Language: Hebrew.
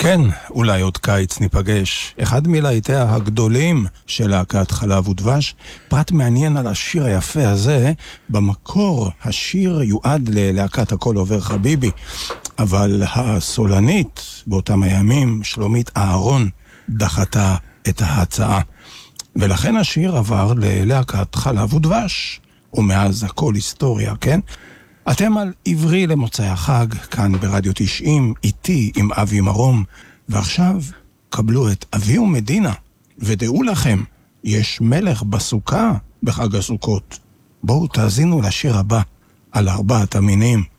כן, אולי עוד קיץ ניפגש. אחד מלהיטיה הגדולים של להקת חלב ודבש. פרט מעניין על השיר היפה הזה, במקור השיר יועד ללהקת הכל עובר חביבי, אבל הסולנית באותם הימים, שלומית אהרון, דחתה את ההצעה. ולכן השיר עבר ללהקת חלב ודבש, ומאז הכל היסטוריה, כן? אתם על עברי למוצאי החג, כאן ברדיו 90, איתי עם אבי מרום, ועכשיו קבלו את אבי ומדינה, ודעו לכם, יש מלך בסוכה בחג הסוכות. בואו תאזינו לשיר הבא, על 4 המינים.